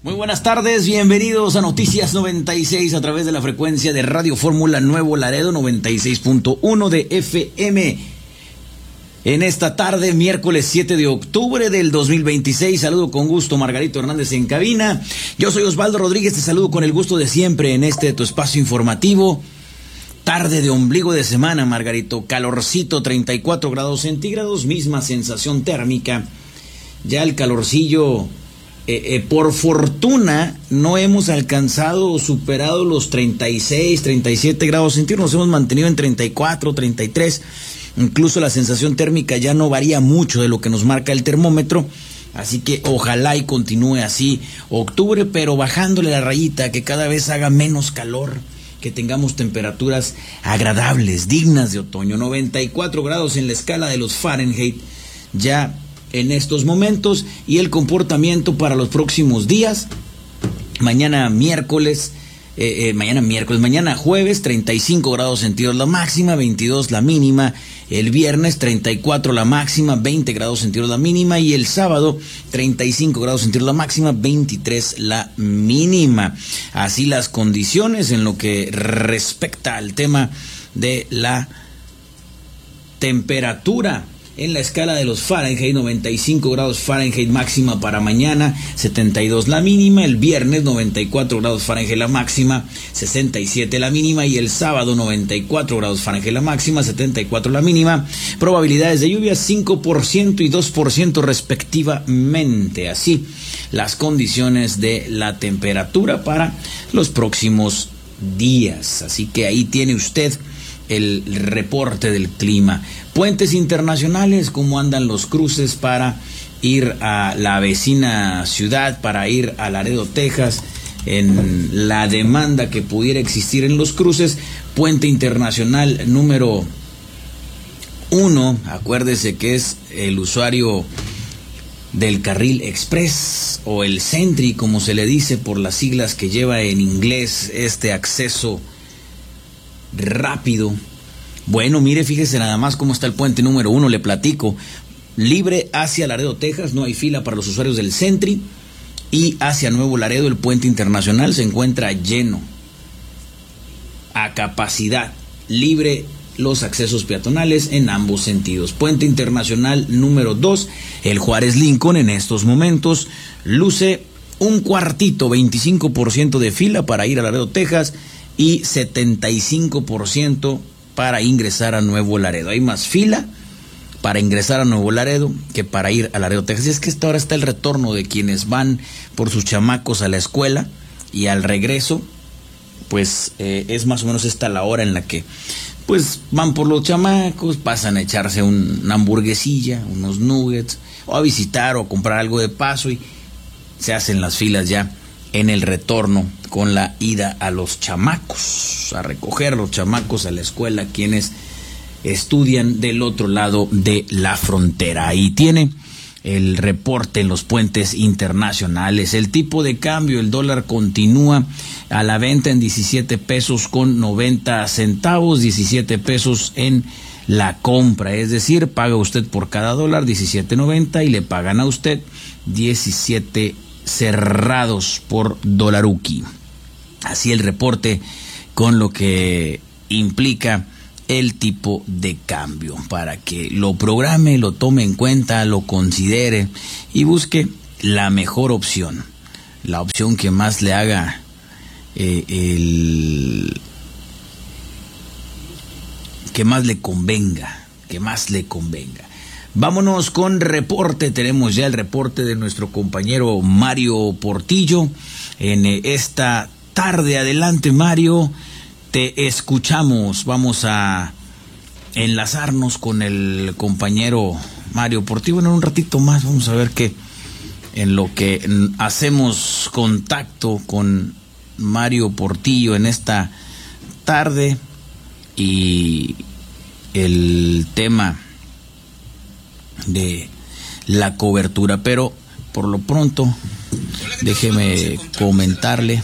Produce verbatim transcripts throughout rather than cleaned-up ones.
Muy buenas tardes, bienvenidos a Noticias noventa y seis a través de la frecuencia de Radio Fórmula Nuevo Laredo noventa y seis punto uno de F M. En esta tarde, miércoles siete de octubre del dos mil veintiséis, saludo con gusto Margarito Hernández en cabina. Yo soy Osvaldo Rodríguez, te saludo con el gusto de siempre en este tu espacio informativo. Tarde de ombligo de semana, Margarito, calorcito, treinta y cuatro grados centígrados, misma sensación térmica. Ya el calorcillo... Eh, eh, por fortuna no hemos alcanzado o superado los treinta y seis, treinta y siete grados centígrados, nos hemos mantenido en treinta y cuatro, treinta y tres, incluso la sensación térmica ya no varía mucho de lo que nos marca el termómetro, así que ojalá y continúe así octubre, pero bajándole la rayita, que cada vez haga menos calor, que tengamos temperaturas agradables, dignas de otoño. Noventa y cuatro grados en la escala de los Fahrenheit ya en estos momentos, y el comportamiento para los próximos días. Mañana miércoles, eh, eh, mañana miércoles, mañana jueves, treinta y cinco grados centígrados la máxima, veintidós la mínima. El viernes, treinta y cuatro la máxima, veinte grados centígrados la mínima. Y el sábado, treinta y cinco grados centígrados la máxima, veintitrés la mínima. Así las condiciones en lo que respecta al tema de la temperatura. En la escala de los Fahrenheit, noventa y cinco grados Fahrenheit máxima para mañana, setenta y dos la mínima. El viernes, noventa y cuatro grados Fahrenheit la máxima, sesenta y siete la mínima. Y el sábado, noventa y cuatro grados Fahrenheit la máxima, setenta y cuatro la mínima. Probabilidades de lluvia cinco por ciento y dos por ciento respectivamente. Así las condiciones de la temperatura para los próximos días. Así que ahí tiene usted el reporte del clima. Puentes internacionales, cómo andan los cruces para ir a la vecina ciudad, para ir a Laredo, Texas, en la demanda que pudiera existir en los cruces. Puente internacional número uno, acuérdese que es el usuario del carril express o el Sentry, como se le dice por las siglas que lleva en inglés este acceso rápido. Bueno, mire, fíjese nada más cómo está el puente número uno, le platico. Libre hacia Laredo, Texas, no hay fila para los usuarios del Sentry. Y hacia Nuevo Laredo, el puente internacional se encuentra lleno, a capacidad, libre los accesos peatonales en ambos sentidos. Puente internacional número dos, el Juárez Lincoln, en estos momentos luce un cuartito, veinticinco por ciento de fila para ir a Laredo, Texas, y setenta y cinco por ciento para ingresar a Nuevo Laredo. Hay más fila para ingresar a Nuevo Laredo que para ir a Laredo, Texas. Y es que esta hora está el retorno de quienes van por sus chamacos a la escuela, y al regreso, pues eh, es más o menos esta la hora en la que pues van por los chamacos, pasan a echarse un, una hamburguesilla, unos nuggets, o a visitar o a comprar algo de paso, y se hacen las filas ya en el retorno con la ida a los chamacos, a recoger a los chamacos a la escuela, quienes estudian del otro lado de la frontera. Ahí tiene el reporte en los puentes internacionales. El tipo de cambio, el dólar continúa a la venta en diecisiete pesos con noventa centavos, diecisiete pesos en la compra, es decir, paga usted por cada dólar diecisiete noventa y le pagan a usted diecisiete cerrados por dolaruki. Así el reporte con lo que implica el tipo de cambio, para que lo programe, lo tome en cuenta, lo considere y busque la mejor opción, la opción que más le haga eh, el que más le convenga, que más le convenga. Vámonos con reporte. Tenemos ya el reporte de nuestro compañero Mario Portillo en esta tarde. Adelante, Mario, te escuchamos. Vamos a enlazarnos con el compañero Mario Portillo. En un ratito más vamos a ver qué, en lo que hacemos contacto con Mario Portillo en esta tarde, y el tema de la cobertura. Pero por lo pronto déjeme comentarle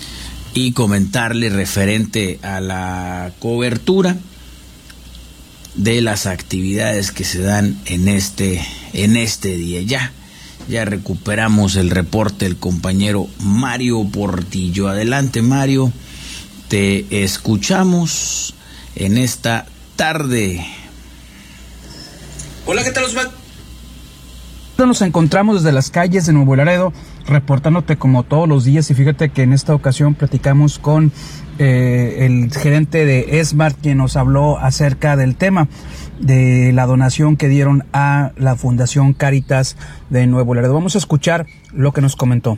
y comentarle referente a la cobertura. de las actividades que se dan en este, en este día. Ya, ya recuperamos el reporte del compañero Mario Portillo. Adelante, Mario, te escuchamos en esta tarde. Hola, ¿qué tal, Osvaldo? Nos encontramos desde las calles de Nuevo Laredo, reportándote como todos los días, y fíjate que en esta ocasión platicamos con eh, el gerente de Esmart, quien nos habló acerca del tema de la donación que dieron a la Fundación Cáritas de Nuevo Laredo. Vamos a escuchar lo que nos comentó.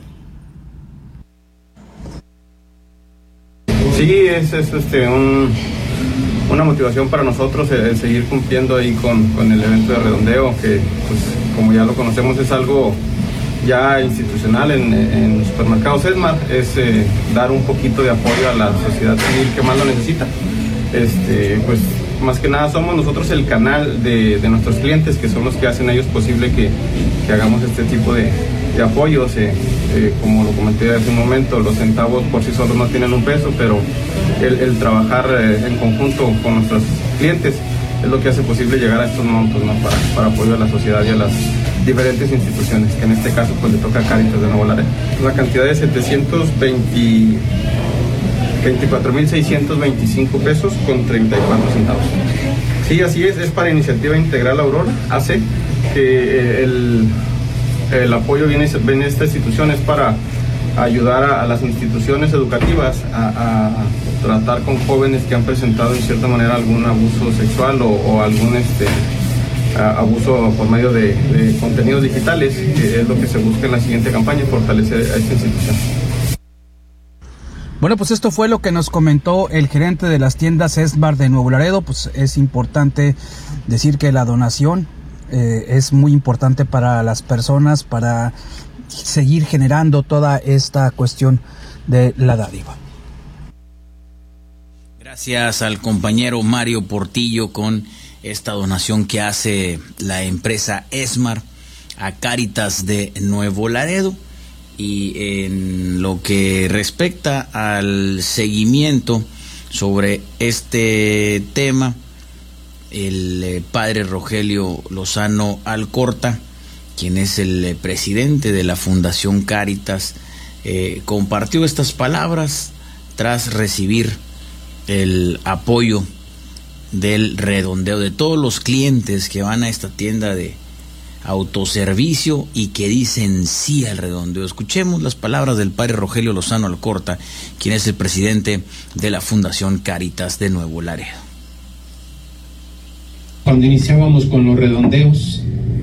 Sí, es, es este, un, una motivación para nosotros el, el seguir cumpliendo ahí con, con el evento de redondeo, que pues, como ya lo conocemos, es algo ya institucional en, en Supermercados Esmart, es eh, dar un poquito de apoyo a la sociedad civil que más lo necesita. Este, pues más que nada somos nosotros el canal de, de nuestros clientes, que son los que hacen a ellos posible que, que hagamos este tipo de, de apoyos. Eh, eh, como lo comenté hace un momento, los centavos por sí solos no tienen un peso, pero el, el trabajar eh, en conjunto con nuestros clientes es lo que hace posible llegar a estos montos, ¿no? para, para apoyo a la sociedad y a las diferentes instituciones, que en este caso pues le toca a Cáritas de Nuevo Laredo. La cantidad de setecientos veinticuatro mil seiscientos veinticinco pesos con treinta y cuatro centavos. Sí, así es, es para Iniciativa Integral Aurora, hace que el, el apoyo viene, viene esta institución es para ayudar a, a las instituciones educativas a, a tratar con jóvenes que han presentado en cierta manera algún abuso sexual o, o algún este, a, abuso por medio de, de contenidos digitales, que es lo que se busca en la siguiente campaña, fortalecer a esta institución. Bueno, pues esto fue lo que nos comentó el gerente de las tiendas Esmart de Nuevo Laredo. Pues es importante decir que la donación eh, es muy importante para las personas, para seguir generando toda esta cuestión de la dádiva. Gracias al compañero Mario Portillo con esta donación que hace la empresa Esmart a Cáritas de Nuevo Laredo. Y en lo que respecta al seguimiento sobre este tema, el eh, padre Rogelio Lozano Alcorta, quien es el eh, presidente de la Fundación Cáritas, eh, compartió estas palabras tras recibir el apoyo del redondeo de todos los clientes que van a esta tienda de autoservicio y que dicen sí al redondeo. Escuchemos las palabras del padre Rogelio Lozano Alcorta, quien es el presidente de la Fundación Cáritas de Nuevo Laredo. Cuando iniciábamos con los redondeos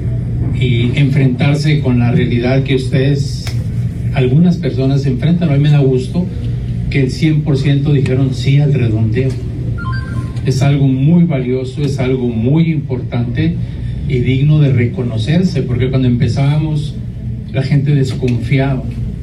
y enfrentarse con la realidad que ustedes, algunas personas se enfrentan, a mí me da gusto que el cien por ciento dijeron sí al redondeo. Es algo muy valioso, es algo muy importante y digno de reconocerse, porque cuando empezábamos la gente desconfiaba,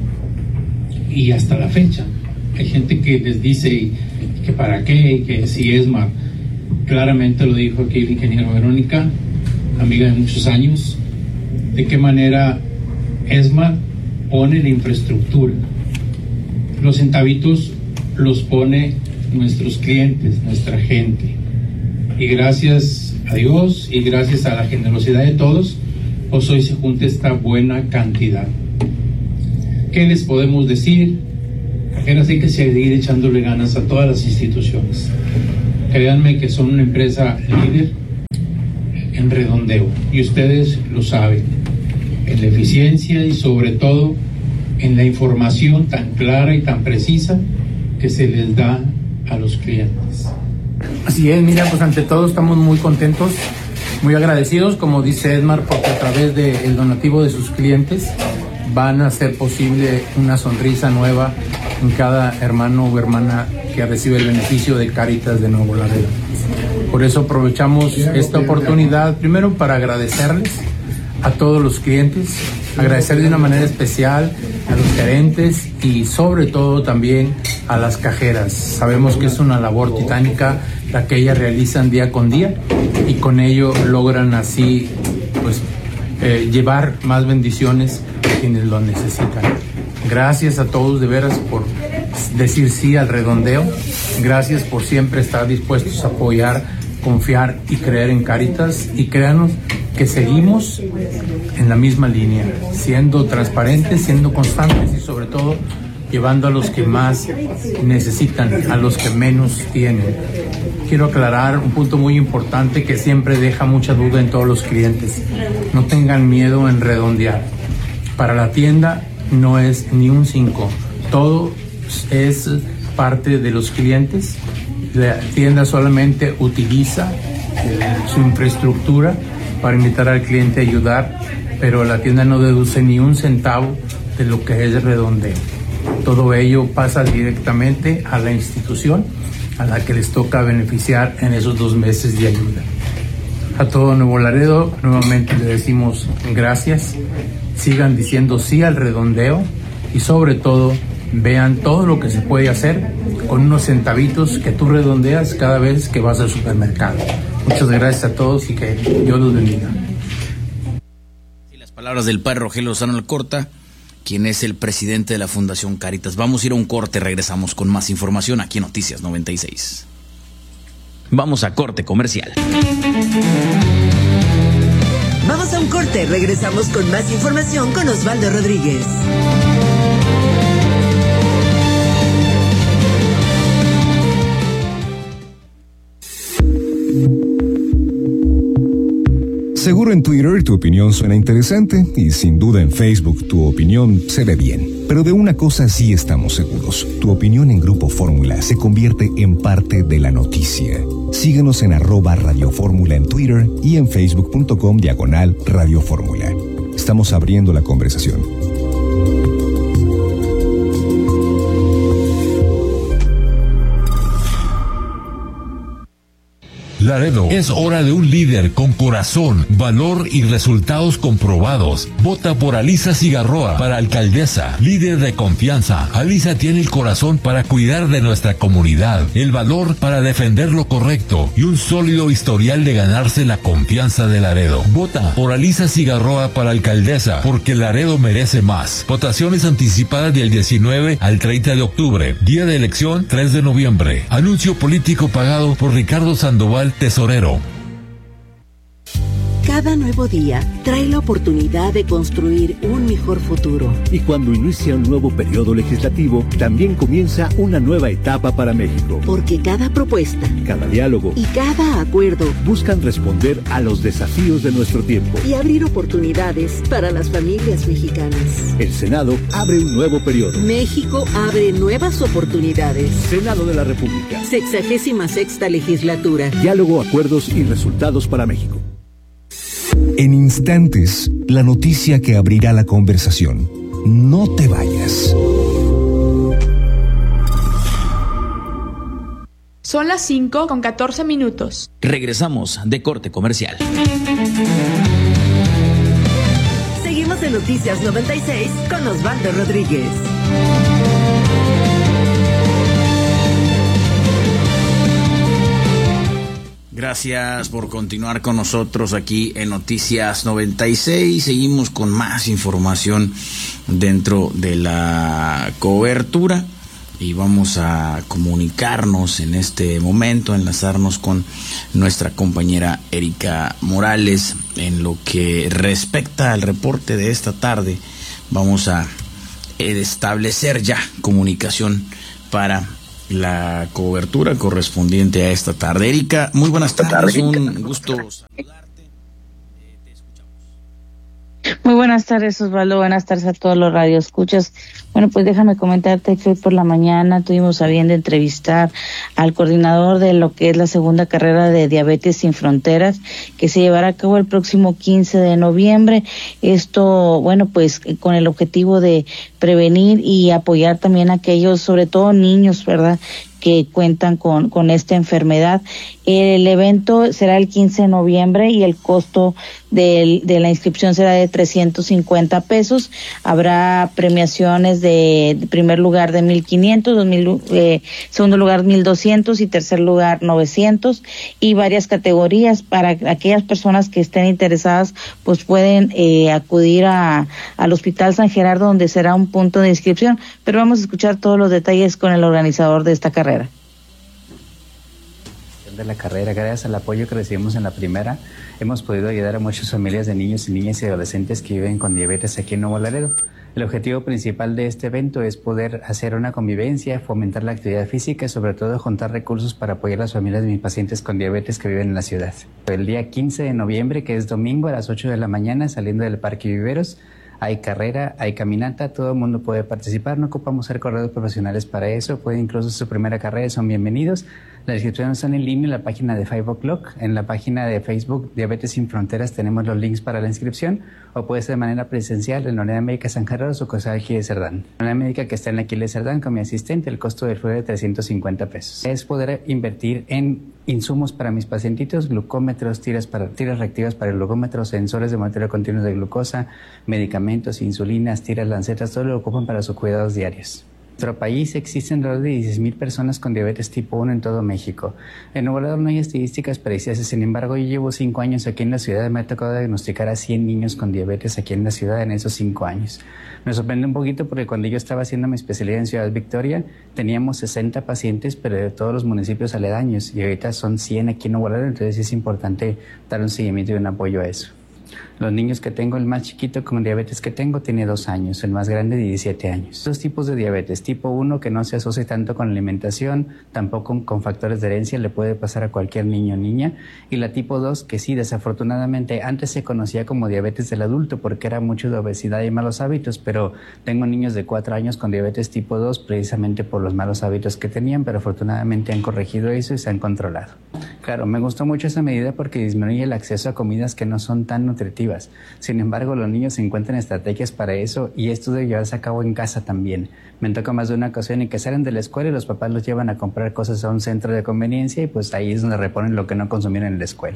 y hasta la fecha hay gente que les dice que para qué, y que si Esmart, claramente lo dijo aquí el ingeniero Verónica, amiga de muchos años, de qué manera Esmart pone la infraestructura, los centavitos los pone nuestros clientes, nuestra gente, y gracias a Dios y gracias a la generosidad de todos, pues hoy se junta esta buena cantidad. ¿Qué les podemos decir? Ahora sí que seguir echándole ganas a todas las instituciones. Créanme que son una empresa líder en redondeo, y ustedes lo saben, en la eficiencia y sobre todo en la información tan clara y tan precisa que se les da a los clientes. Así es, mira, pues ante todo estamos muy contentos, muy agradecidos, como dice Esmart, porque a través del donativo de sus clientes van a hacer posible una sonrisa nueva en cada hermano o hermana que recibe el beneficio de Cáritas de Nuevo Laredo. Por eso aprovechamos esta oportunidad, primero para agradecerles a todos los clientes, agradecer de una manera especial a los gerentes y sobre todo también a las cajeras. Sabemos que es una labor titánica la que ellas realizan día con día y con ello logran así pues eh, llevar más bendiciones a quienes lo necesitan. Gracias a todos de veras por decir sí al redondeo, gracias por siempre estar dispuestos a apoyar confiar y creer en Cáritas, y créanos que seguimos en la misma línea, siendo transparentes, siendo constantes y sobre todo llevando a los que más necesitan, a los que menos tienen. Quiero aclarar un punto muy importante que siempre deja mucha duda en todos los clientes. No tengan miedo en redondear. Para la tienda no es ni un cinco, todo es parte de los clientes. La tienda solamente utiliza eh, su infraestructura para invitar al cliente a ayudar, pero la tienda no deduce ni un centavo de lo que es redondeo. Todo ello pasa directamente a la institución a la que les toca beneficiar en esos dos meses de ayuda. A todo Nuevo Laredo nuevamente le decimos gracias, sigan diciendo sí al redondeo y sobre todo vean todo lo que se puede hacer con unos centavitos que tú redondeas cada vez que vas al supermercado. Muchas gracias a todos y que Dios los bendiga. Y las palabras del padre Rogelio Lozano Alcorta, quien es el presidente de la Fundación Cáritas. Vamos a ir a un corte, regresamos con más información aquí en Noticias noventa y seis. Vamos a corte comercial. Vamos a un corte, regresamos con más información con Osvaldo Rodríguez. Seguro en Twitter tu opinión suena interesante y sin duda en Facebook tu opinión se ve bien. Pero de una cosa sí estamos seguros. Tu opinión en Grupo Fórmula se convierte en parte de la noticia. Síguenos en arroba Radio Fórmula en Twitter y en facebook.com diagonal Radio Fórmula. Estamos abriendo la conversación. Laredo, es hora de un líder con corazón, valor y resultados comprobados. Vota por Alisa Cigarroa para alcaldesa, líder de confianza. Alisa tiene el corazón para cuidar de nuestra comunidad, el valor para defender lo correcto y un sólido historial de ganarse la confianza de Laredo. Vota por Alisa Cigarroa para alcaldesa, porque Laredo merece más. Votaciones anticipadas del diecinueve al treinta de octubre. Día de elección tres de noviembre. Anuncio político pagado por Ricardo Sandoval, tesorero. Cada nuevo día trae la oportunidad de construir un mejor futuro. Y cuando inicia un nuevo periodo legislativo, también comienza una nueva etapa para México. Porque cada propuesta, cada diálogo y cada acuerdo buscan responder a los desafíos de nuestro tiempo y abrir oportunidades para las familias mexicanas. El Senado abre un nuevo periodo. México abre nuevas oportunidades. Senado de la República. Sexagésima sexta legislatura. Diálogo, acuerdos y resultados para México. En instantes, la noticia que abrirá la conversación. No te vayas. Son las cinco con catorce minutos. Regresamos de corte comercial. Seguimos en Noticias noventa y seis con Osvaldo Rodríguez. Gracias por continuar con nosotros aquí en Noticias noventa y seis. Seguimos con más información dentro de la cobertura y vamos a comunicarnos en este momento, enlazarnos con nuestra compañera Erika Morales en lo que respecta al reporte de esta tarde. Vamos a establecer ya comunicación para la cobertura correspondiente a esta tarde. Erika, muy buenas tardes, un gusto saludarte. Eh, te escuchamos. Muy buenas tardes, Osvaldo, buenas tardes a todos los radioescuchas. Bueno, pues déjame comentarte que hoy por la mañana tuvimos a bien de entrevistar al coordinador de lo que es la segunda carrera de Diabetes Sin Fronteras, que se llevará a cabo el próximo quince de noviembre. Esto, bueno, pues con el objetivo de prevenir y apoyar también a aquellos, sobre todo niños, ¿verdad?, que cuentan con, con esta enfermedad. El evento será el quince de noviembre y el costo de, de la inscripción será de trescientos cincuenta pesos. Habrá premiaciones de, de primer lugar de mil quinientos, dos mil, eh, segundo lugar mil doscientos y tercer lugar novecientos, y varias categorías. Para aquellas personas que estén interesadas, pues pueden eh, acudir a, al Hospital San Gerardo, donde será un punto de inscripción. Pero vamos a escuchar todos los detalles con el organizador de esta carrera. de la carrera, gracias al apoyo que recibimos en la primera, hemos podido ayudar a muchas familias de niños y niñas y adolescentes que viven con diabetes aquí en Nuevo Laredo. El objetivo principal de este evento es poder hacer una convivencia, fomentar la actividad física y sobre todo juntar recursos para apoyar a las familias de mis pacientes con diabetes que viven en la ciudad. El día quince de noviembre, que es domingo, a las ocho de la mañana, saliendo del Parque Viveros, hay carrera, hay caminata, todo el mundo puede participar, no ocupamos ser corredores profesionales para eso, pueden incluso su primera carrera, son bienvenidos. Las inscripciones son en línea en la página de Five O'Clock, en la página de Facebook Diabetes Sin Fronteras tenemos los links para la inscripción, o puede ser de manera presencial en la Unidad Médica San Carlos o Cosa Aquiles Cerdán. La Unidad Médica que está en la Aquiles Cerdán con mi asistente, el costo del fue de trescientos cincuenta pesos. Es poder invertir en insumos para mis pacientitos, glucómetros, tiras, para, tiras reactivas para el glucómetro, sensores de monitoreo continuo de glucosa, medicamentos, insulinas, tiras, lancetas, todo lo ocupan para sus cuidados diarios. En nuestro país existen alrededor de dieciséis mil personas con diabetes tipo uno en todo México. En Nuevo Laredo no hay estadísticas precisas, sin embargo yo llevo cinco años aquí en la ciudad, me ha tocado diagnosticar a cien niños con diabetes aquí en la ciudad en esos cinco años. Me sorprende un poquito porque cuando yo estaba haciendo mi especialidad en Ciudad Victoria teníamos sesenta pacientes, pero de todos los municipios aledaños, y ahorita son cien aquí en Nuevo Laredo, entonces es importante dar un seguimiento y un apoyo a eso. Los niños que tengo, el más chiquito con diabetes que tengo tiene dos años, el más grande diecisiete años. Dos tipos de diabetes, tipo uno que no se asocia tanto con la alimentación, tampoco con factores de herencia, le puede pasar a cualquier niño o niña. Y la tipo dos que sí, desafortunadamente, antes se conocía como diabetes del adulto porque era mucho de obesidad y malos hábitos, pero tengo niños de cuatro años con diabetes tipo dos precisamente por los malos hábitos que tenían, pero afortunadamente han corregido eso y se han controlado. Claro, me gustó mucho esa medida porque disminuye el acceso a comidas que no son tan nutritivas. Sin embargo, los niños encuentran estrategias para eso y esto debe llevarse a cabo en casa también. Me toca más de una ocasión en que salen de la escuela y los papás los llevan a comprar cosas a un centro de conveniencia y pues ahí es donde reponen lo que no consumieron en la escuela.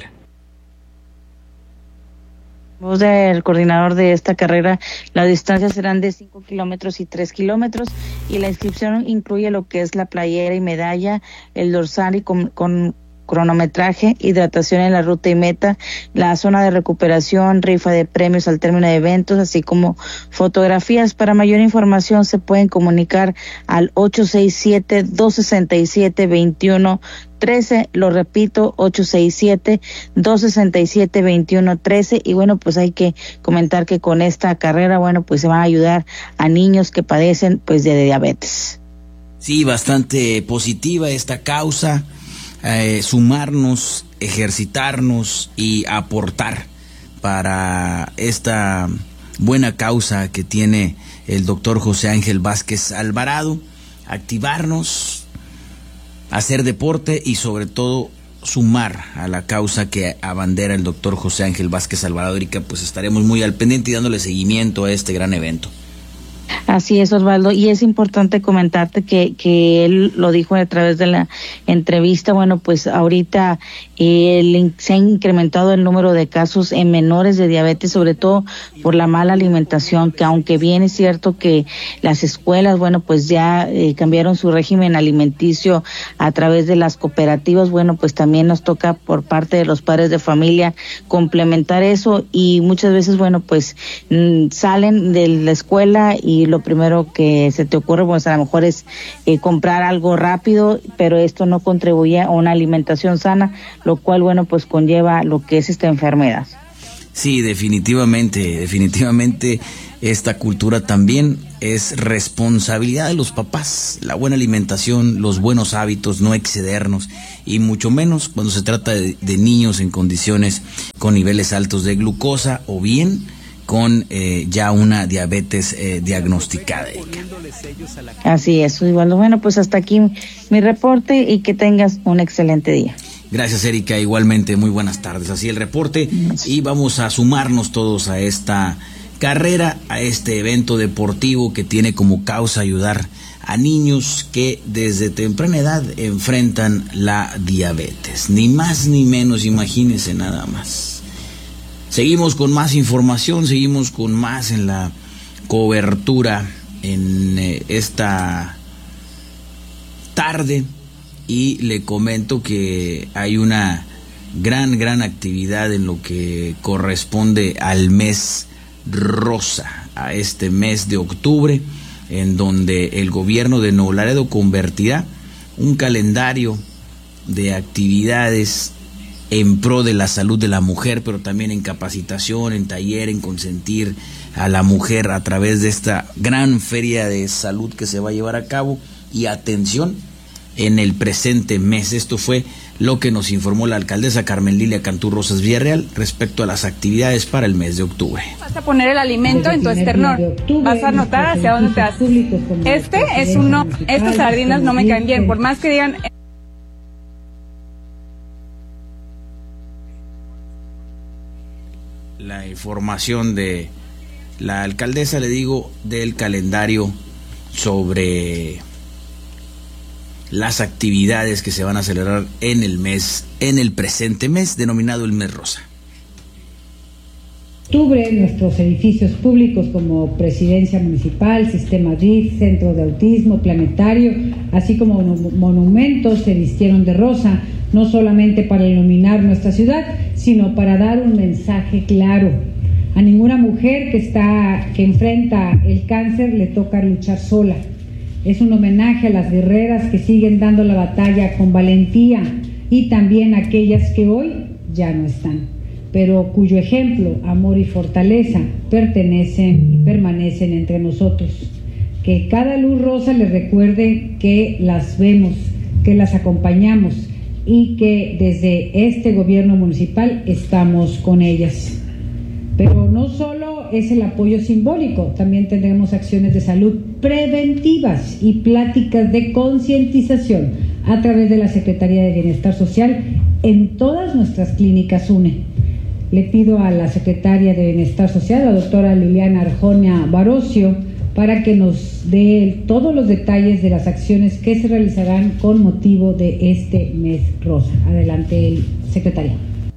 Voz del coordinador de esta carrera, las distancias serán de cinco kilómetros y tres kilómetros y la inscripción incluye lo que es la playera y medalla, el dorsal y con, con cronometraje, hidratación en la ruta y meta, la zona de recuperación, rifa de premios al término de eventos, así como fotografías. Para mayor información se pueden comunicar al ocho seis siete, dos seis siete, dos uno uno tres, lo repito, ocho seis siete, dos seis siete, dos uno uno tres, y bueno, pues hay que comentar que con esta carrera, bueno, pues se va a ayudar a niños que padecen pues de diabetes. Sí, bastante positiva esta causa. Eh, sumarnos, ejercitarnos y aportar para esta buena causa que tiene el doctor José Ángel Vázquez Alvarado, activarnos, hacer deporte y sobre todo sumar a la causa que abandera el doctor José Ángel Vázquez Alvarado. Erika, pues estaremos muy al pendiente y dándole seguimiento a este gran evento. Así es, Osvaldo, y es importante comentarte que, que él lo dijo a través de la entrevista. Bueno, pues ahorita eh, se ha incrementado el número de casos en menores de diabetes, sobre todo por la mala alimentación, que aunque bien es cierto que las escuelas, bueno, pues ya eh, cambiaron su régimen alimenticio a través de las cooperativas, bueno, pues también nos toca por parte de los padres de familia complementar eso, y muchas veces, bueno, pues mm, salen de la escuela y lo primero que se te ocurre, pues a lo mejor es eh, comprar algo rápido, pero esto no contribuye a una alimentación sana, lo cual, bueno, pues conlleva lo que es esta enfermedad. Sí, definitivamente, definitivamente esta cultura también es responsabilidad de los papás. La buena alimentación, los buenos hábitos, no excedernos, y mucho menos cuando se trata de, de niños en condiciones con niveles altos de glucosa o bien con eh, ya una diabetes eh, diagnosticada. Así es, Osvaldo. Bueno, pues hasta aquí mi reporte y que tengas un excelente día. Gracias, Erika, igualmente, muy buenas tardes. Así el reporte, y vamos a sumarnos todos a esta carrera, a este evento deportivo que tiene como causa ayudar a niños que desde temprana edad enfrentan la diabetes. Ni más ni menos, imagínense nada más. Seguimos con más información, seguimos con más en la cobertura en eh, esta tarde, y le comento que hay una gran, gran actividad en lo que corresponde al mes rosa, a este mes de octubre, en donde el gobierno de Nuevo Laredo convertirá un calendario de actividades en pro de la salud de la mujer, pero también en capacitación, en taller, en consentir a la mujer a través de esta gran feria de salud que se va a llevar a cabo y atención en el presente mes. Esto fue lo que nos informó la alcaldesa Carmen Lilia Cantú Rosas Villarreal respecto a las actividades para el mes de octubre. Vas a poner el alimento en tu esternón, vas a notar hacia dónde te vas. Este es uno, estas sardinas no me caen bien, por más que digan... La información de la alcaldesa, le digo, del calendario sobre las actividades que se van a celebrar en el mes, en el presente mes, denominado el mes rosa. Octubre, nuestros edificios públicos como Presidencia Municipal, Sistema D I F, Centro de Autismo, Planetario, así como monumentos se vistieron de rosa, no solamente para iluminar nuestra ciudad, sino para dar un mensaje claro. A ninguna mujer que está, que enfrenta el cáncer le toca luchar sola. Es un homenaje a las guerreras que siguen dando la batalla con valentía y también a aquellas que hoy ya no están, pero cuyo ejemplo, amor y fortaleza pertenecen y permanecen entre nosotros. Que cada luz rosa les recuerde que las vemos, que las acompañamos y que desde este gobierno municipal estamos con ellas. Pero no solo es el apoyo simbólico, también tendremos acciones de salud preventivas y pláticas de concientización a través de la Secretaría de Bienestar Social en todas nuestras clínicas U N E. Le pido a la Secretaria de Bienestar Social, la doctora Liliana Arjona Barocio, para que nos dé todos los detalles de las acciones que se realizarán con motivo de este mes rosa. Adelante, secretaria.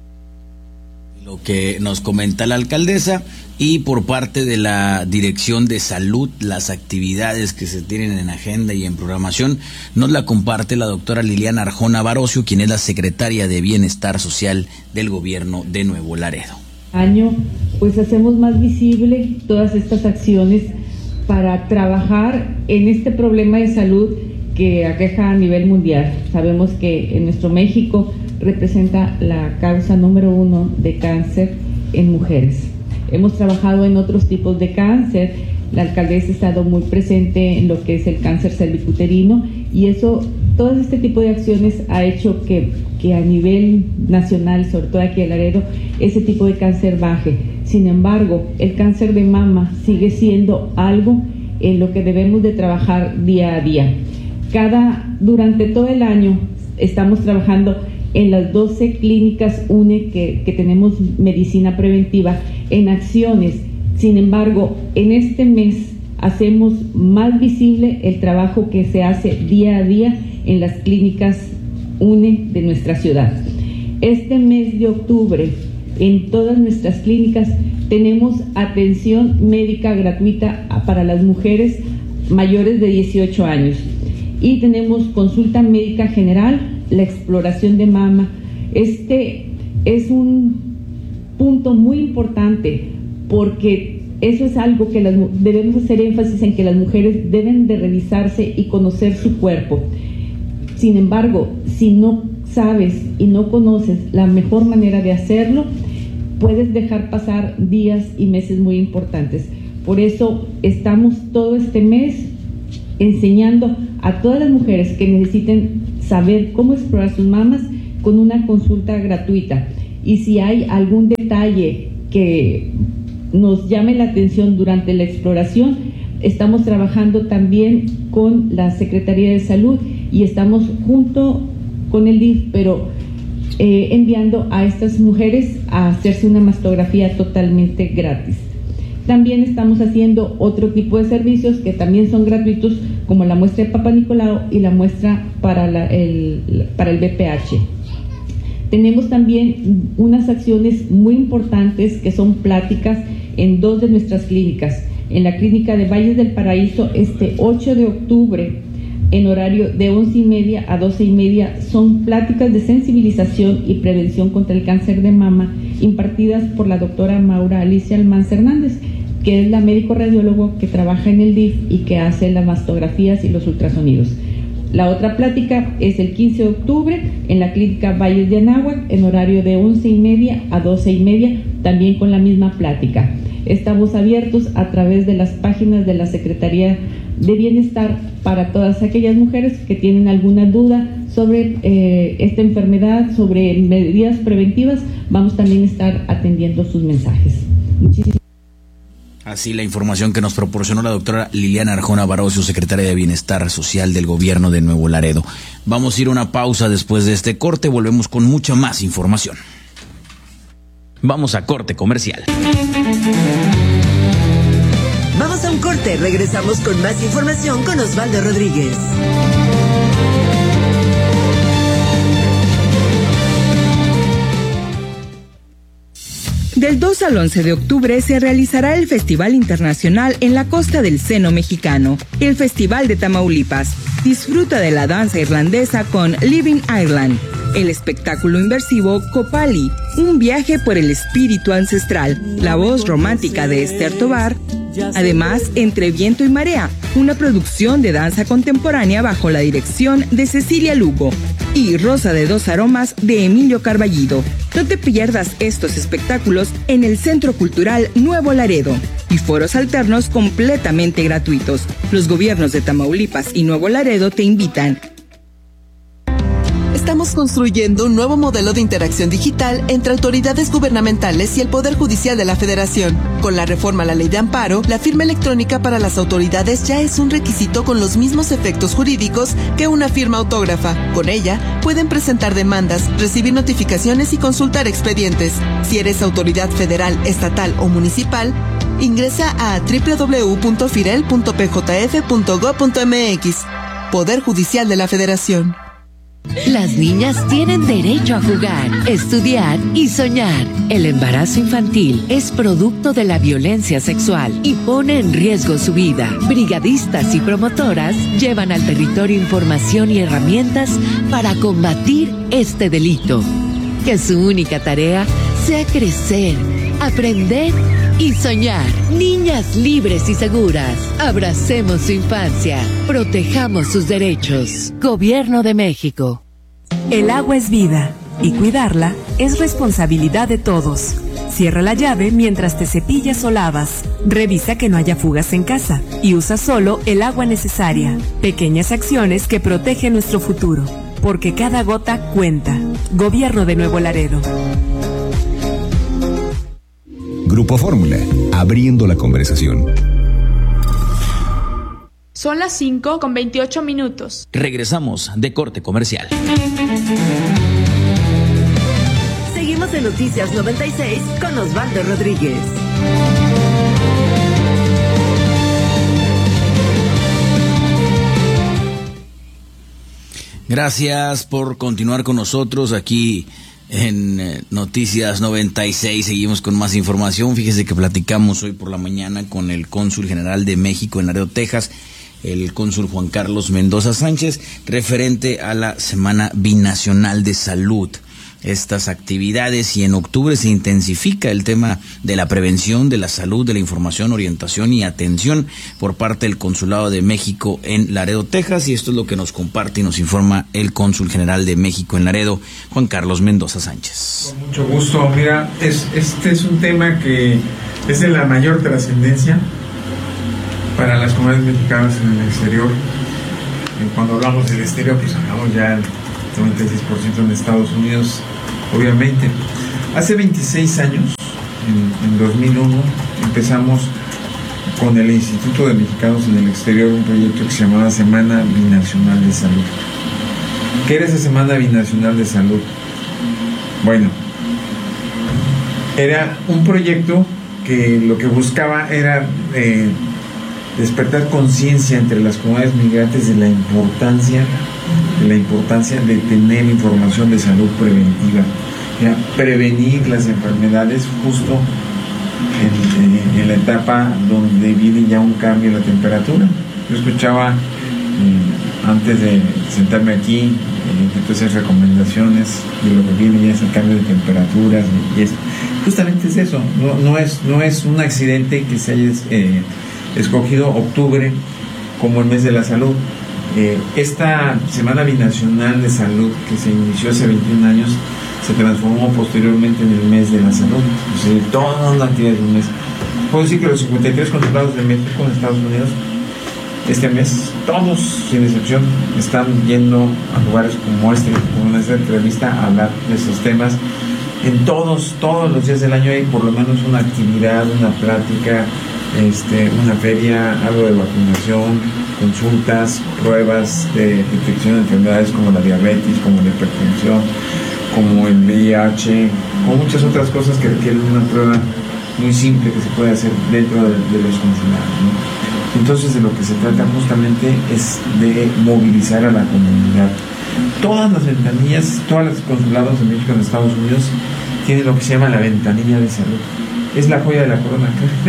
Lo que nos comenta la alcaldesa, y por parte de la Dirección de Salud, las actividades que se tienen en agenda y en programación, nos la comparte la doctora Liliana Arjona Barocio, quien es la secretaria de Bienestar Social del gobierno de Nuevo Laredo. Año, pues hacemos más visible todas estas acciones para trabajar en este problema de salud que aqueja a nivel mundial. Sabemos que en nuestro México representa la causa número uno de cáncer en mujeres. Hemos trabajado en otros tipos de cáncer. La alcaldesa ha estado muy presente en lo que es el cáncer cervicuterino, y eso, todo este tipo de acciones ha hecho que, que a nivel nacional, sobre todo aquí en Laredo, ese tipo de cáncer baje. Sin embargo, el cáncer de mama sigue siendo algo en lo que debemos de trabajar día a día. Cada, durante todo el año estamos trabajando en las doce clínicas U N E que, que tenemos medicina preventiva en acciones. Sin embargo, en este mes hacemos más visible el trabajo que se hace día a día en las clínicas U N E de nuestra ciudad. Este mes de octubre, en todas nuestras clínicas tenemos atención médica gratuita para las mujeres mayores de dieciocho años, y tenemos consulta médica general, la exploración de mama. Este es un punto muy importante porque eso es algo que las, debemos hacer énfasis en que las mujeres deben de revisarse y conocer su cuerpo. Sin embargo, si no sabes y no conoces la mejor manera de hacerlo, puedes dejar pasar días y meses muy importantes. Por eso estamos todo este mes enseñando a todas las mujeres que necesiten saber cómo explorar sus mamas con una consulta gratuita. Y si hay algún detalle que nos llame la atención durante la exploración, estamos trabajando también con la Secretaría de Salud y estamos junto con el D I F, pero eh, enviando a estas mujeres a hacerse una mastografía totalmente gratis. También estamos haciendo otro tipo de servicios que también son gratuitos, como la muestra de Papa Nicolau y la muestra para, la, el, para el B P H. Tenemos también unas acciones muy importantes que son pláticas en dos de nuestras clínicas. En la clínica de Valles del Paraíso, este ocho de octubre, en horario de once y media a doce y media, son pláticas de sensibilización y prevención contra el cáncer de mama impartidas por la doctora Maura Alicia Almanza Hernández, que es la médico radiólogo que trabaja en el D I F y que hace las mastografías y los ultrasonidos. La otra plática es el quince de octubre en la Clínica Valles de Anáhuac, en horario de once y media a doce y media, también con la misma plática. Estamos abiertos a través de las páginas de la Secretaría de Bienestar para todas aquellas mujeres que tienen alguna duda sobre eh, esta enfermedad, sobre medidas preventivas. Vamos también a estar atendiendo sus mensajes. Muchísimas Así la información que nos proporcionó la doctora Liliana Arjona Barocio, secretaria de Bienestar Social del Gobierno de Nuevo Laredo. Vamos a ir a una pausa después de este corte, volvemos con mucha más información. Vamos a corte comercial. Vamos a un corte, regresamos con más información con Osvaldo Rodríguez. Del dos al once de octubre se realizará el Festival Internacional en la Costa del Seno Mexicano, el Festival de Tamaulipas. Disfruta de la danza irlandesa con Living Ireland, el espectáculo inmersivo Copali, un viaje por el espíritu ancestral, la voz romántica de Esther Tobar. Además, Entre Viento y Marea, una producción de danza contemporánea bajo la dirección de Cecilia Lugo, y Rosa de dos Aromas de Emilio Carballido. No te pierdas estos espectáculos en el Centro Cultural Nuevo Laredo y foros alternos completamente gratuitos. Los gobiernos de Tamaulipas y Nuevo Laredo te invitan. Estamos construyendo un nuevo modelo de interacción digital entre autoridades gubernamentales y el Poder Judicial de la Federación. Con la reforma a la Ley de Amparo, la firma electrónica para las autoridades ya es un requisito con los mismos efectos jurídicos que una firma autógrafa. Con ella, pueden presentar demandas, recibir notificaciones y consultar expedientes. Si eres autoridad federal, estatal o municipal, ingresa a doble u doble u doble u punto firel punto p j f punto gob punto m x. Poder Judicial de la Federación. Las niñas tienen derecho a jugar, estudiar y soñar. El embarazo infantil es producto de la violencia sexual y pone en riesgo su vida. Brigadistas y promotoras llevan al territorio información y herramientas para combatir este delito. Que su única tarea sea crecer, aprender y soñar. Niñas libres y seguras. Abracemos su infancia. Protejamos sus derechos. Gobierno de México. El agua es vida y cuidarla es responsabilidad de todos. Cierra la llave mientras te cepillas o lavas. Revisa que no haya fugas en casa y usa solo el agua necesaria. Pequeñas acciones que protegen nuestro futuro. Porque cada gota cuenta. Gobierno de Nuevo Laredo. Grupo Fórmula, abriendo la conversación. Son las cinco con veintiocho minutos. Regresamos de corte comercial. Seguimos en Noticias noventa y seis con Osvaldo Rodríguez. Gracias por continuar con nosotros aquí en eh, Noticias noventa y seis. Seguimos con más información. Fíjese que platicamos hoy por la mañana con el cónsul general de México en Laredo, Texas, el cónsul Juan Carlos Mendoza Sánchez, referente a la Semana Binacional de Salud. Estas actividades, y en octubre se intensifica el tema de la prevención, de la salud, de la información, orientación y atención por parte del Consulado de México en Laredo, Texas, y esto es lo que nos comparte y nos informa el cónsul general de México en Laredo, Juan Carlos Mendoza Sánchez. Con mucho gusto. Mira, es, este es un tema que es de la mayor trascendencia para las comunidades mexicanas en el exterior. Cuando hablamos del exterior, pues hablamos ya del noventa y seis por ciento en Estados Unidos, obviamente. Hace veintiséis años, en, en dos mil uno, empezamos con el Instituto de Mexicanos en el Exterior un proyecto que se llamaba Semana Binacional de Salud. ¿Qué era esa Semana Binacional de Salud? Bueno, era un proyecto que lo que buscaba era eh, despertar conciencia entre las comunidades migrantes de la importancia de la importancia de tener información de salud preventiva, ya, prevenir las enfermedades justo en, en, en la etapa donde viene ya un cambio en la temperatura. Yo escuchaba eh, antes de sentarme aquí, eh, entonces recomendaciones de lo que viene ya es el cambio de temperaturas y, y es, justamente es eso, no, no, es, no es un accidente que se haya eh, escogido octubre como el mes de la salud. eh, esta Semana Binacional de Salud que se inició hace veintiún años se transformó posteriormente en el mes de la salud, es decir, toda una actividad de un mes. Puedo decir que los cincuenta y tres consulados de México en Estados Unidos este mes, todos sin excepción, están yendo a lugares como este, como esta entrevista, a hablar de esos temas. En todos, todos los días del año hay por lo menos una actividad, una plática, este, una feria, algo de vacunación, consultas, pruebas de detección de enfermedades como la diabetes, como la hipertensión, como el V I H, como muchas otras cosas que requieren una prueba muy simple que se puede hacer dentro de, de los consulados, ¿no? Entonces de lo que se trata justamente es de movilizar a la comunidad. Todas las ventanillas, todos los consulados de México en Estados Unidos tienen lo que se llama la ventanilla de salud. Es la joya de la corona.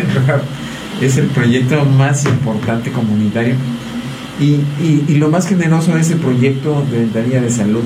Es el proyecto más importante comunitario y, y, y lo más generoso de ese proyecto de ventanilla de salud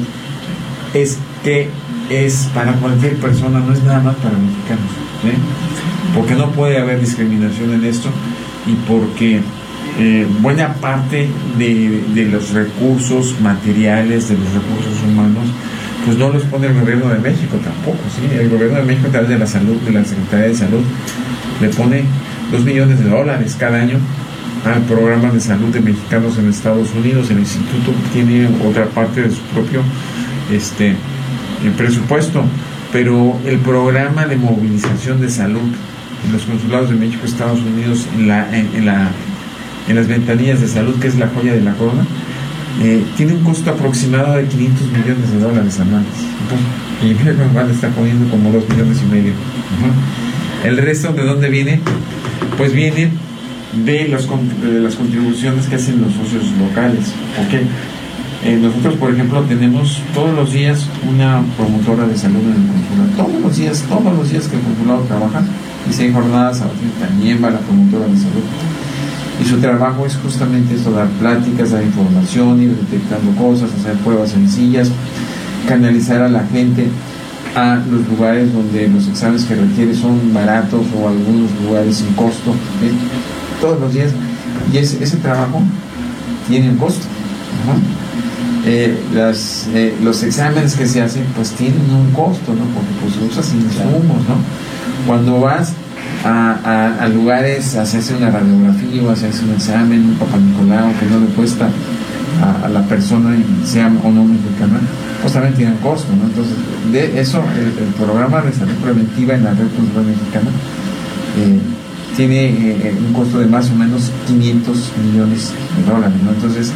es que es para cualquier persona, no es nada más para mexicanos, ¿eh? Porque no puede haber discriminación en esto y porque eh, buena parte de, de los recursos materiales, de los recursos humanos, pues no los pone el gobierno de México tampoco, ¿sí? El gobierno de México a través de la salud, de la Secretaría de Salud, le pone dos millones de dólares cada año al programa de salud de mexicanos en Estados Unidos. El instituto tiene otra parte de su propio este, el presupuesto, pero el programa de movilización de salud en los consulados de México, Estados Unidos, en, la, en, en, la, en las ventanillas de salud, que es la joya de la corona, eh, tiene un costo aproximado de quinientos millones de dólares anuales. Y el global está poniendo como dos millones y medio. Uh-huh. El resto, ¿de dónde viene? Pues viene de, los, de las contribuciones que hacen los socios locales. ¿Okay? Eh, nosotros, por ejemplo, tenemos todos los días una promotora de salud en el consulado. Todos los días, todos los días que el consulado trabaja, y si hay jornadas, también va la promotora de salud. Y su trabajo es justamente esto, dar pláticas, dar información, ir detectando cosas, hacer pruebas sencillas, canalizar a la gente a los lugares donde los exámenes que requiere son baratos o algunos lugares sin costo, ¿eh? Todos los días. Y ese, ese trabajo tiene un costo. ¿No? Eh, las, eh, los exámenes que se hacen pues tienen un costo, ¿no? Porque pues usas insumos, ¿no? Cuando vas a, a, a lugares a hacerse una radiografía o a hacerse un examen, un Papá Nicolau que no le cuesta a, a la persona, sea o no mexicana, pues también tiene un costo, ¿no? Entonces, de eso, el, el programa de salud preventiva en la red cultural mexicana eh, tiene eh, un costo de más o menos quinientos millones de dólares, ¿no? Entonces,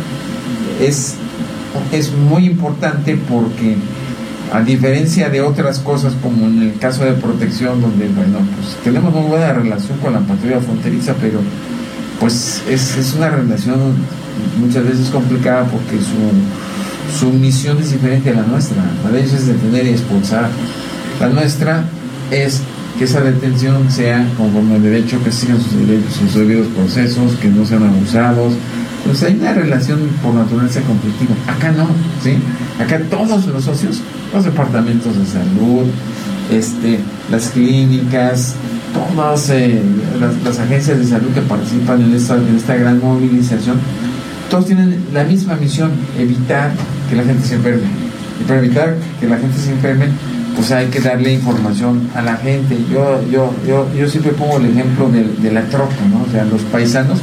es es muy importante porque a diferencia de otras cosas como en el caso de protección, donde bueno pues tenemos una buena relación con la patrulla fronteriza, pero pues es, es una relación muchas veces complicada porque su, su misión es diferente a la nuestra. La de ellos es detener y expulsar. La nuestra es que esa detención sea conforme al derecho, que sigan sus derechos, sus debidos procesos, que no sean abusados. Pues hay una relación por naturaleza conflictiva. Acá no, ¿sí? Acá todos los socios, los departamentos de salud, este, las clínicas, todas eh, las, las agencias de salud que participan en esta, en esta gran movilización, todos tienen la misma misión: evitar que la gente se enferme. Y para evitar que la gente se enferme, pues hay que darle información a la gente. Yo, yo, yo, yo siempre pongo el ejemplo de, de la troca, ¿no? O sea, los paisanos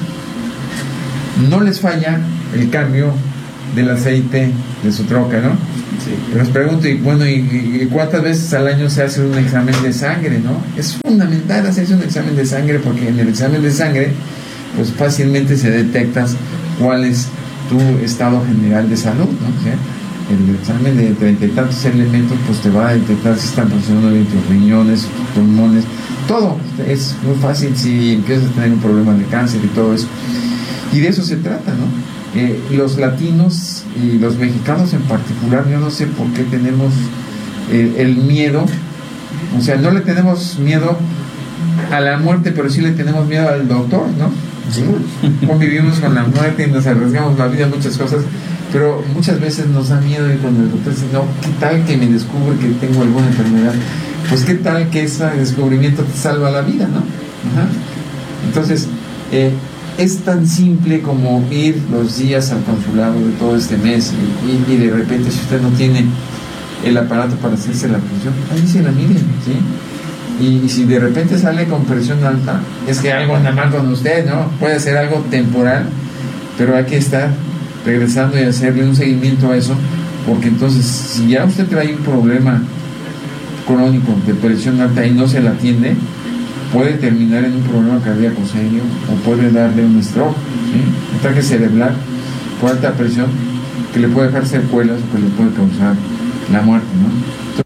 no les falla el cambio del aceite de su troca, ¿no? Sí. Les pregunto, y bueno, ¿y, y cuántas veces al año se hace un examen de sangre, no? Es fundamental hacerse un examen de sangre porque en el examen de sangre, pues fácilmente se detecta cuál es tu estado general de salud, ¿no? O sea, el examen de treinta y tantos elementos, pues te va a detectar si están funcionando bien tus riñones, tus pulmones, todo. Es muy fácil si empiezas a tener un problema de cáncer y todo eso. Y de eso se trata, ¿no? Eh, los latinos y los mexicanos en particular, yo no sé por qué tenemos eh, el miedo, o sea, no le tenemos miedo a la muerte, pero sí le tenemos miedo al doctor, ¿no? Sí. Convivimos con la muerte y nos arriesgamos la vida en muchas cosas, pero muchas veces nos da miedo ir con el doctor y decir, no, ¿qué tal que me descubre que tengo alguna enfermedad? Pues qué tal que ese descubrimiento te salva la vida, ¿no? Ajá. Entonces, eh, es tan simple como ir los días al consulado de todo este mes y, y de repente, si usted no tiene el aparato para hacerse la presión, ahí se la miden, ¿sí? Y, y si de repente sale con presión alta, es que algo anda mal con usted, ¿no? Puede ser algo temporal, pero hay que estar regresando y hacerle un seguimiento a eso, porque entonces, si ya usted trae un problema crónico de presión alta y no se la atiende, puede terminar en un problema cardíaco serio o puede darle un stroke, ¿sí? Un ataque cerebral por alta presión que le puede dejar secuelas o que le puede causar la muerte, ¿no?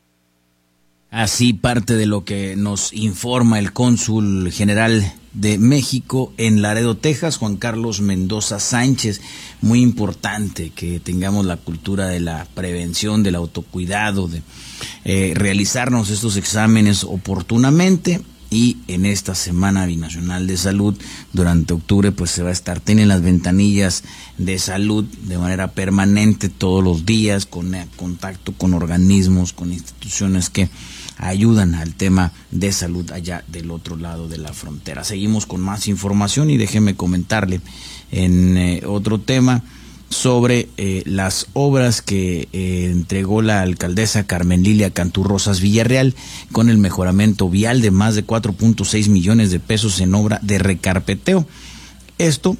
Así parte de lo que nos informa el cónsul general de México en Laredo, Texas, Juan Carlos Mendoza Sánchez. Muy importante que tengamos la cultura de la prevención, del autocuidado, de eh, realizarnos estos exámenes oportunamente. Y en esta Semana Binacional de Salud, durante octubre, pues se va a estar, tienen las ventanillas de salud de manera permanente todos los días, con eh, contacto con organismos, con instituciones que ayudan al tema de salud allá del otro lado de la frontera. Seguimos con más información y déjeme comentarle en eh, otro tema sobre eh, las obras que eh, entregó la alcaldesa Carmen Lilia Cantú Rosas Villarreal, con el mejoramiento vial de más de cuatro punto seis millones de pesos en obra de recarpeteo. Esto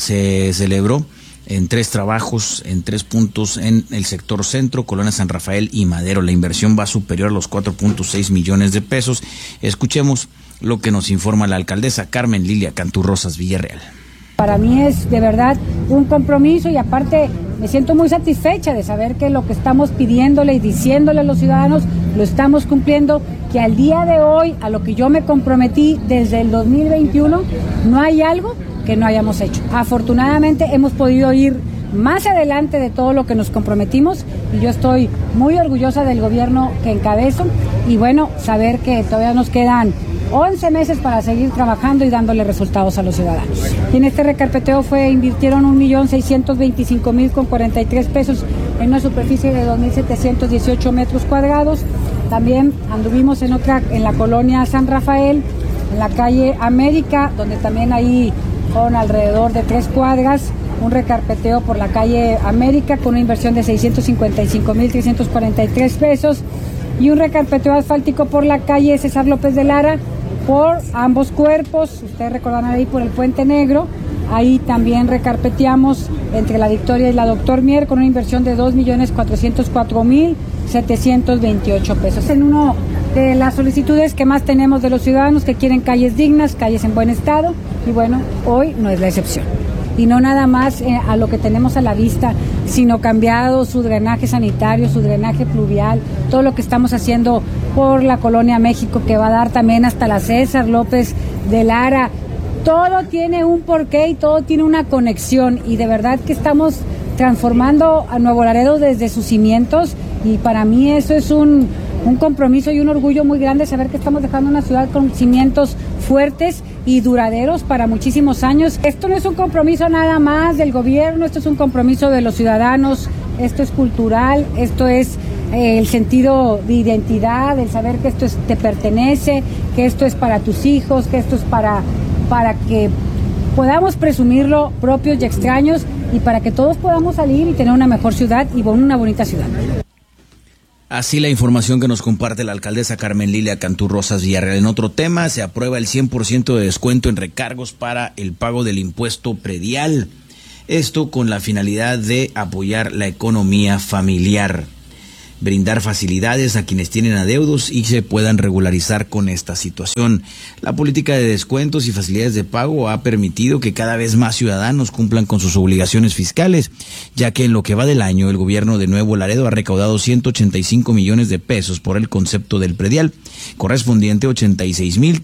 se celebró en tres trabajos, en tres puntos en el sector centro, Colonia San Rafael y Madero. La inversión va superior a los cuatro punto seis millones de pesos. Escuchemos lo que nos informa la alcaldesa Carmen Lilia Cantú Rosas Villarreal. Para mí es de verdad un compromiso y aparte me siento muy satisfecha de saber que lo que estamos pidiéndole y diciéndole a los ciudadanos lo estamos cumpliendo, que al día de hoy, a lo que yo me comprometí desde el dos mil veintiuno, no hay algo que no hayamos hecho. Afortunadamente hemos podido ir más adelante de todo lo que nos comprometimos y yo estoy muy orgullosa del gobierno que encabezo y bueno, saber que todavía nos quedan once meses para seguir trabajando y dándole resultados a los ciudadanos. Y en este recarpeteo fue, invirtieron un millón seiscientos veinticinco mil con cuarenta y tres pesos en una superficie de dos mil setecientos dieciocho metros cuadrados. También anduvimos en otra, en la colonia San Rafael, en la calle América, donde también ahí fueron alrededor de tres cuadras, un recarpeteo por la calle América con una inversión de seiscientos cincuenta y cinco mil trescientos cuarenta y tres pesos y un recarpeteo asfáltico por la calle César López de Lara por ambos cuerpos. Ustedes recordarán ahí por el Puente Negro, ahí también recarpeteamos entre la Victoria y la Doctor Mier con una inversión de dos millones cuatrocientos cuatro mil setecientos veintiocho pesos. En uno de las solicitudes que más tenemos de los ciudadanos que quieren calles dignas, calles en buen estado, y bueno, hoy no es la excepción. Y no nada más eh, a lo que tenemos a la vista, sino cambiado su drenaje sanitario, su drenaje pluvial, todo lo que estamos haciendo por la Colonia México, que va a dar también hasta la César López de Lara. Todo tiene un porqué y todo tiene una conexión, y de verdad que estamos transformando a Nuevo Laredo desde sus cimientos, y para mí eso es un, un compromiso y un orgullo muy grande saber que estamos dejando una ciudad con cimientos fuertes y duraderos para muchísimos años. Esto no es un compromiso nada más del gobierno, esto es un compromiso de los ciudadanos, esto es cultural, esto es eh, el sentido de identidad, el saber que esto es, te pertenece, que esto es para tus hijos, que esto es para, para que podamos presumirlo propios y extraños y para que todos podamos salir y tener una mejor ciudad y una bonita ciudad. Así la información que nos comparte la alcaldesa Carmen Lilia Cantú Rosas Villarreal. En otro tema, se aprueba el cien por ciento de descuento en recargos para el pago del impuesto predial. Esto con la finalidad de apoyar la economía familiar, brindar facilidades a quienes tienen adeudos y se puedan regularizar con esta situación. La política de descuentos y facilidades de pago ha permitido que cada vez más ciudadanos cumplan con sus obligaciones fiscales, ya que en lo que va del año el gobierno de Nuevo Laredo ha recaudado ciento ochenta y cinco millones de pesos por el concepto del predial, correspondiente a ochenta y seis mil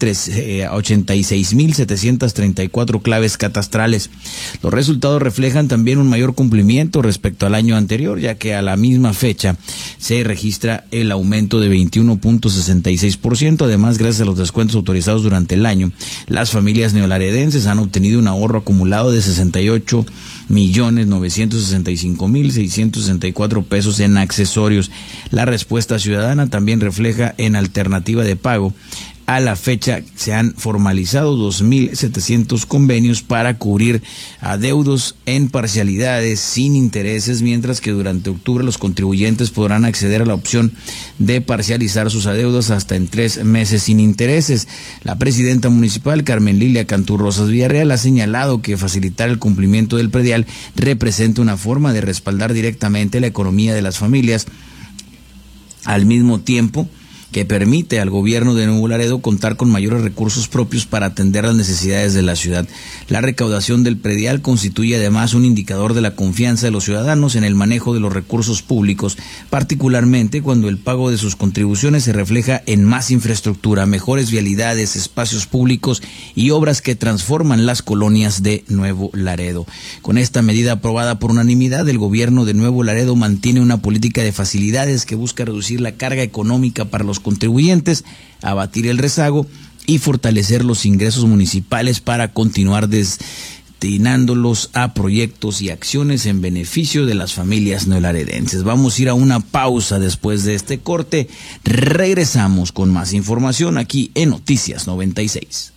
setecientas treinta y cuatro claves catastrales. Los resultados reflejan también un mayor cumplimiento respecto al año anterior, ya que a la misma fecha se registra el aumento de veintiuno punto sesenta y seis por ciento. Además, gracias a los descuentos autorizados durante el año, las familias neolaredenses han obtenido un ahorro acumulado de sesenta y ocho millones novecientos sesenta y cinco mil seiscientos sesenta y cuatro pesos en accesorios. La respuesta ciudadana también refleja en alternativa de pago A la fecha se han formalizado dos mil setecientos convenios para cubrir adeudos en parcialidades sin intereses, mientras que durante octubre los contribuyentes podrán acceder a la opción de parcializar sus adeudos hasta en tres meses sin intereses. La presidenta municipal, Carmen Lilia Cantú Rosas Villarreal, ha señalado que facilitar el cumplimiento del predial representa una forma de respaldar directamente la economía de las familias, al mismo tiempo que permite al gobierno de Nuevo Laredo contar con mayores recursos propios para atender las necesidades de la ciudad. La recaudación del predial constituye además un indicador de la confianza de los ciudadanos en el manejo de los recursos públicos, particularmente cuando el pago de sus contribuciones se refleja en más infraestructura, mejores vialidades, espacios públicos y obras que transforman las colonias de Nuevo Laredo. Con esta medida aprobada por unanimidad, el gobierno de Nuevo Laredo mantiene una política de facilidades que busca reducir la carga económica para los contribuyentes, abatir el rezago y fortalecer los ingresos municipales para continuar destinándolos a proyectos y acciones en beneficio de las familias neolaredenses. Vamos a ir a una pausa después de este corte. Regresamos con más información aquí en Noticias noventa y seis.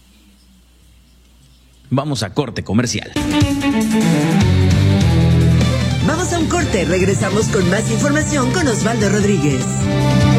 Vamos a corte comercial. Vamos a un corte, regresamos con más información con Osvaldo Rodríguez.